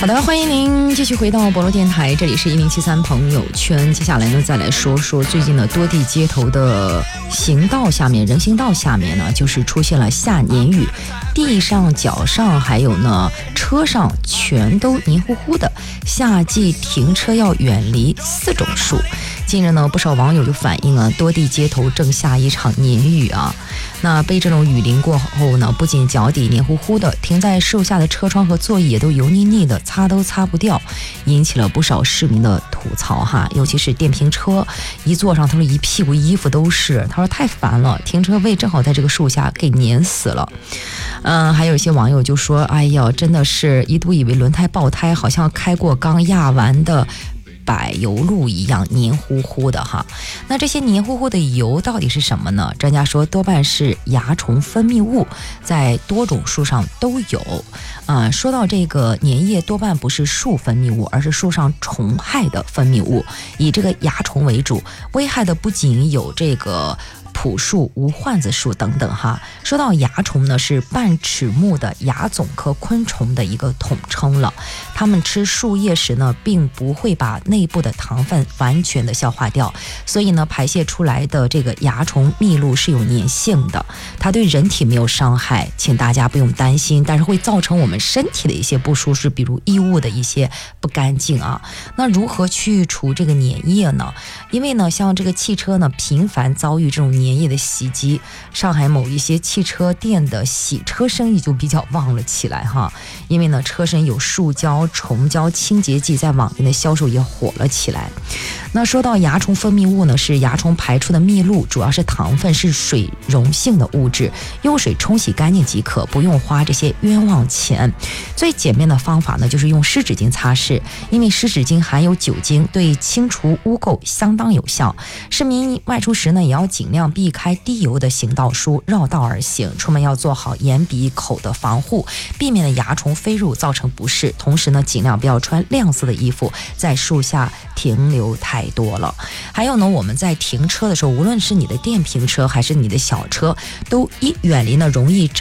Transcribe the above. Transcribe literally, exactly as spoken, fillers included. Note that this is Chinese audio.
好的，欢迎您继续回到博罗电台，这里是一零七三朋友圈。接下来呢，再来说说最近的多地街头的行道下面，人行道下面呢，就是出现了下年雨，地上、脚上还有呢车上全都黏糊糊的。夏季停车要远离四种树。近日呢，不少网友就反映了多地街头正下一场年雨啊。那被这种雨淋过后呢，不仅脚底黏糊糊的，停在树下的车窗和座椅也都油腻腻的，擦都擦不掉，引起了不少市民的吐槽哈。尤其是电瓶车，一坐上他说一屁股衣服都是，他说太烦了，停车位正好在这个树下，给黏死了。嗯，还有一些网友就说，哎呀，真的是一度以为轮胎爆胎，好像开过刚压完的柏油路一样黏糊糊的哈。那这些黏糊糊的油到底是什么呢？专家说多半是蚜虫分泌物，在多种树上都有啊、呃。说到这个粘液，多半不是树分泌物，而是树上虫害的分泌物，以这个蚜虫为主，危害的不仅有这个朴树、无患子树等等哈。说到蚜虫呢，是半齿目的蚜总科昆虫的一个统称了。它们吃树叶时呢，并不会把内部的糖分完全的消化掉，所以呢，排泄出来的这个蚜虫蜜露是有粘性的。它对人体没有伤害，请大家不用担心，但是会造成我们身体的一些不舒适，比如异物的一些不干净啊。那如何去除这个粘液呢？因为呢，像这个汽车呢，频繁遭遇这种粘液的袭击，上海某一些汽车店的洗车生意就比较旺了起来哈。因为呢，车身有树胶、虫胶清洁剂，在网店的销售也火了起来。那说到蚜虫分泌物呢，是蚜虫排出的蜜露，主要是糖分，是水溶性的物质，用水冲洗干净即可，不用花这些冤枉钱。最简便的方法呢，就是用湿纸巾擦拭，因为湿纸巾含有酒精，对清除污垢相当有效。市民外出时呢，也要尽量避开低油的行道树，绕道而行。出门要做好眼、鼻、口的防护，避免的蚜虫飞入造成不适。同时呢，尽量不要穿亮色的衣服，在树下停留太多了。还有呢，我们在停车的时候，无论是你的电瓶车还是你的小车，都一远离呢容易